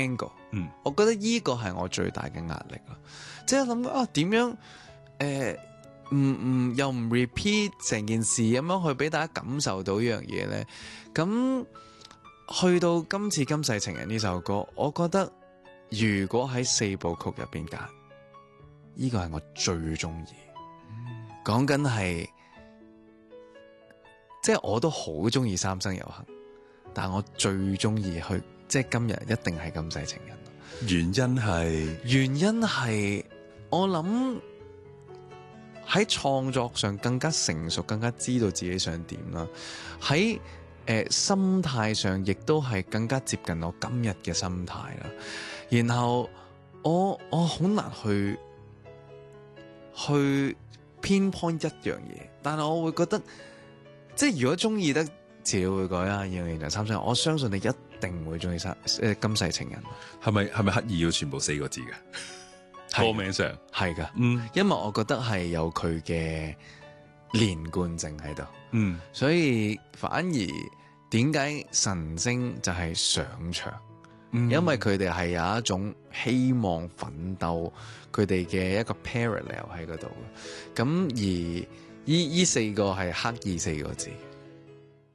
angle，我覺得依個係我最大嘅壓力咯。即係諗啊，點樣又唔 repeat 成件事咁樣去俾大家感受到呢樣嘢咧？咁去到今次《今世情人》呢首歌，我覺得如果喺4部曲入邊揀，呢個係我最中意。講緊係，即係我都好中意《三生有幸》，但係我最中意去，即係今日一定係《今世情人》。原因係我諗喺創作上更加成熟，更加知道自己想點啦。喺心態上亦都係更加接近我今日嘅心態啦。然後我好難去 pinpoint 一樣嘢，但係我會覺得，即係如果中意得遲了會改啦，2020就三生，我相信你一定會中意今世情人。 係咪刻意要全部4個字嘅歌名上？ 係噶，因為我覺得係有佢嘅連貫性喺度，所以反而點解神星就係上場，因為佢哋係有一種希望奮鬥，佢哋嘅一個 parallel 喺嗰度嘅，咁而呢4個係刻意4個字。